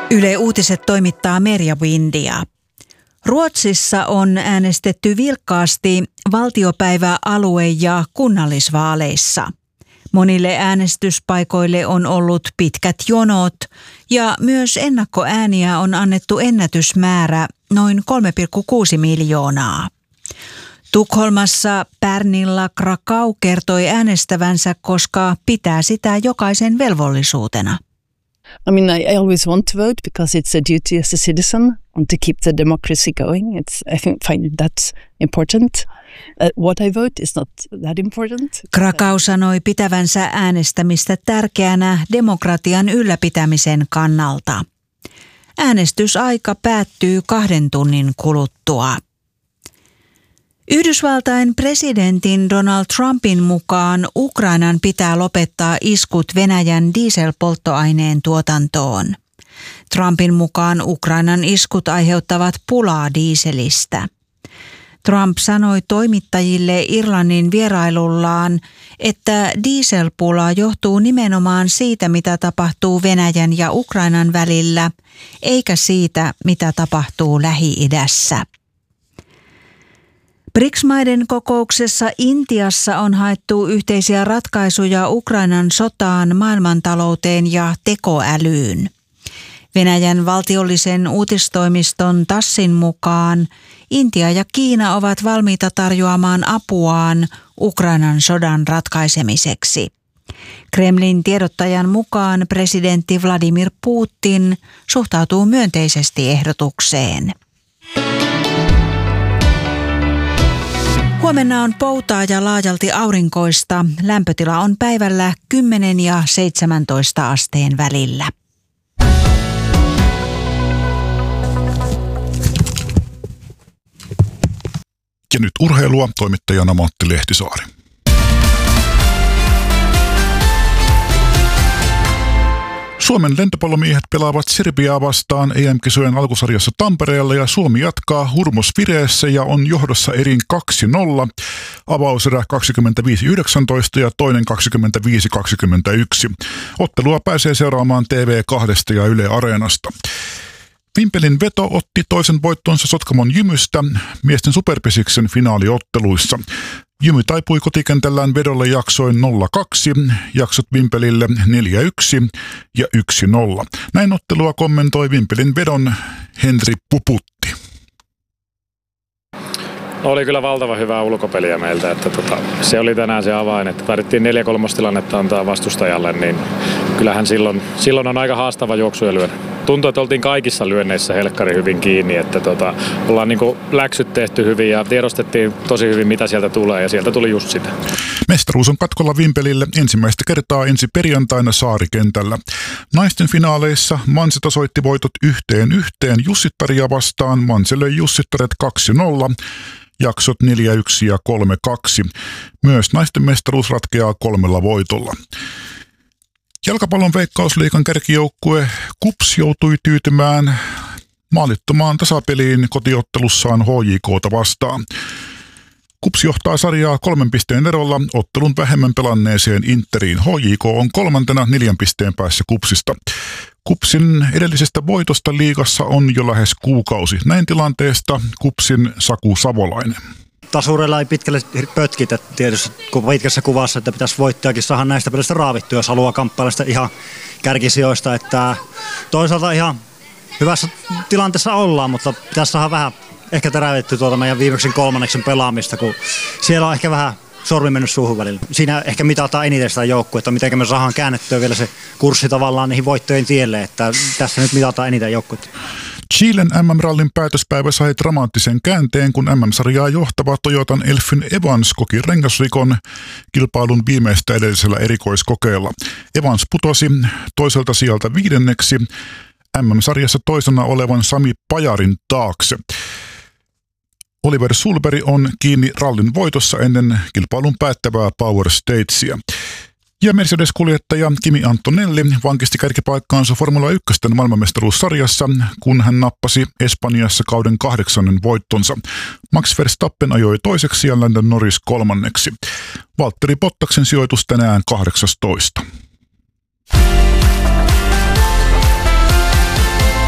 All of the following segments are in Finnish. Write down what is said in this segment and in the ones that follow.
Yle Uutiset toimittaa Merja Windia. Ruotsissa on äänestetty vilkkaasti valtiopäivä-, alue- ja kunnallisvaaleissa. Monille äänestyspaikoille on ollut pitkät jonot ja myös ennakkoääniä on annettu ennätysmäärä noin 3,6 miljoonaa. Tukholmassa Pärnilla Krakau kertoi äänestävänsä, koska pitää sitä jokaisen velvollisuutena. I mean, I always want to vote because it's a duty as a citizen and to keep the democracy going. I find that's important. What I vote is not that important. Krakau sanoi pitävänsä äänestämistä tärkeänä demokratian ylläpitämisen kannalta. Äänestysaika päättyy 2 tunnin kuluttua. Yhdysvaltain presidentin Donald Trumpin mukaan Ukrainan pitää lopettaa iskut Venäjän dieselpolttoaineen tuotantoon. Trumpin mukaan Ukrainan iskut aiheuttavat pulaa dieselistä. Trump sanoi toimittajille Irlannin vierailullaan, että dieselpula johtuu nimenomaan siitä, mitä tapahtuu Venäjän ja Ukrainan välillä, eikä siitä, mitä tapahtuu Lähi-idässä. BRICS-maiden kokouksessa Intiassa on haettu yhteisiä ratkaisuja Ukrainan sotaan, maailmantalouteen ja tekoälyyn. Venäjän valtiollisen uutistoimiston TASSin mukaan Intia ja Kiina ovat valmiita tarjoamaan apuaan Ukrainan sodan ratkaisemiseksi. Kremlin tiedottajan mukaan presidentti Vladimir Putin suhtautuu myönteisesti ehdotukseen. Huomenna on poutaa ja laajalti aurinkoista. Lämpötila on päivällä 10 ja 17 asteen välillä. Ja nyt urheilua, toimittajana Matti Lehtisaari. Suomen lentopallomiehet pelaavat Serbiaa vastaan EM-kisojen alkusarjassa Tampereella ja Suomi jatkaa hurmosvireessä ja on johdossa erin 2-0. Avauserä 25-19 ja toinen 25-21. Ottelua pääsee seuraamaan TV2 ja Yle Areenasta. Vimpelin veto otti toisen voittonsa Sotkamon Jymystä miesten superpesiksen finaaliotteluissa. Jymy taipui kotikentällään vedolle jaksoin 0-2, jaksot Vimpelille 4-1 ja 1-0. Näin ottelua kommentoi Vimpelin vedon Henri Puputti. Oli kyllä valtava hyvää ulkopeliä meiltä, että se oli tänään se avain, että tarvittiin 4-3 tilannetta antaa vastustajalle, niin kyllähän silloin on aika haastava juoksuja lyödä. Tuntui, että oltiin kaikissa lyönneissä helkkari hyvin kiinni, että ollaan niinku läksyt tehty hyvin ja tiedostettiin tosi hyvin, mitä sieltä tulee, ja sieltä tuli just sitä. Mestaruus on katkolla Vimpelille ensimmäistä kertaa ensi perjantaina Saarikentällä. Naisten finaaleissa Manse tasoitti voitot 1-1 Jussittaria vastaan. Manse löi Jussittaret 2-0. Jaksot 4-1 ja 3-2. Myös naisten mestaruus ratkeaa 3 voitolla. Jalkapallon Veikkausliigan kärkijoukkue KuPS joutui tyytymään maalittomaan tasapeliin kotiottelussaan HJK:ta vastaan. KuPS johtaa sarjaa 3 pisteen erolla ottelun vähemmän pelanneeseen Interiin. HJK on 3. 4 pisteen päässä KuPSista. KuPSin edellisestä voitosta liigassa on jo lähes kuukausi. Näin tilanteesta KuPSin Saku Savolainen. Tasureilla ei pitkälle pötkitä tietysti pitkässä kuvassa, että pitäisi voittajakin saada näistä pelistä raavittua, jos haluaa kamppailla sitä ihan kärkisijoista. Että toisaalta ihan hyvässä tilanteessa ollaan, mutta pitäisi saada vähän ehkä terävettyä tuolta meidän viimeksi 3. pelaamista, kun siellä on ehkä vähän sormi mennyt suuhun välillä. Siinä ehkä mitataan eniten sitä joukkuetta, miten me saadaan käännettyä vielä se kurssi tavallaan niihin voittojen tielle, että tässä nyt mitataan eniten joukkuetta. Chilen MM-rallin päätöspäivä sai dramaattisen käänteen, kun MM-sarjaa johtava Toyotan Elfyn Evans koki rengasrikon kilpailun viimeistä edellisellä erikoiskokeella. Evans putosi toiselta sieltä 5. MM-sarjassa toisena olevan Sami Pajarin taakse. Oliver Sulberg on kiinni rallin voitossa ennen kilpailun päättävää Power Stagea. Ja Mercedes-kuljettaja Kimi Antonelli vankisti kärkipaikkaansa Formula 1 maailmanmestaruussarjassa, kun hän nappasi Espanjassa kauden 8. voittonsa. Max Verstappen ajoi toiseksi ja Lando Norris 3. Valtteri Bottaksen sijoitus tänään 18.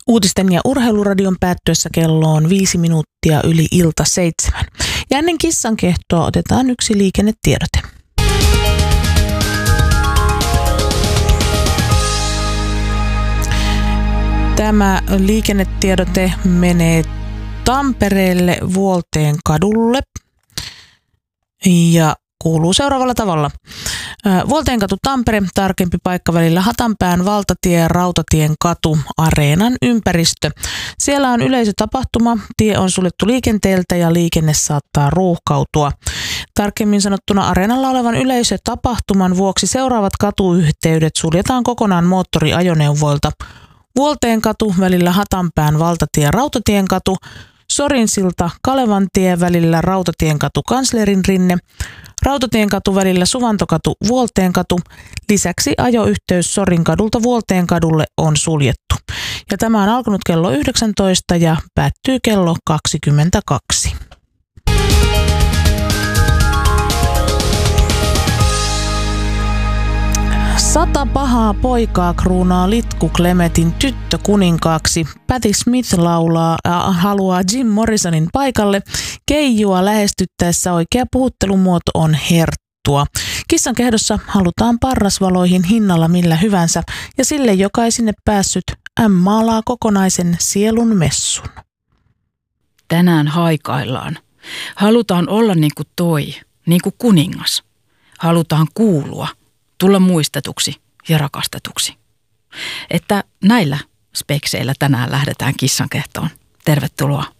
Uutisten ja urheiluradion päättyessä kello on 5 minuuttia yli ilta 7. Ja ennen kissan kehtoa otetaan yksi liikennetiedote. Tämä liikennetiedote menee Tampereelle Vuolteen kadulle ja kuuluu seuraavalla tavalla. Vuolteenkatu Tampere, tarkempi paikka välillä Hatanpään valtatie, Rautatien katu, Areenan ympäristö. Siellä on yleisötapahtuma, tie on suljettu liikenteeltä ja liikenne saattaa ruuhkautua. Tarkemmin sanottuna Areenalla olevan yleisötapahtuman vuoksi seuraavat katuyhteydet suljetaan kokonaan moottoriajoneuvoilta. Vuolteenkatu välillä Hatanpään valtatie, Rautatien katu, Sorinsilta Kalevantie välillä Rautatienkatu Kanslerinrinne, Rautatienkatu välillä Suvantokatu Vuolteenkatu, lisäksi ajoyhteys Sorinkadulta Vuolteenkadulle on suljettu. Ja tämä on alkanut kello 19 ja päättyy kello 22. Sata pahaa poikaa kruunaa Litku Klemetin tyttö kuninkaaksi. Patti Smith laulaa haluaa Jim Morrisonin paikalle. Keijua lähestyttäessä oikea puhuttelumuoto on herttua. Kissan kehdossa halutaan parrasvaloihin hinnalla millä hyvänsä ja sille joka ei sinne päässyt maalaa kokonaisen sielun messun. Tänään haikaillaan. Halutaan olla niin kuin kuningas. Halutaan kuulua. Tulla muistetuksi ja rakastetuksi. Että näillä spekseillä tänään lähdetään kissan kehtoon. Tervetuloa.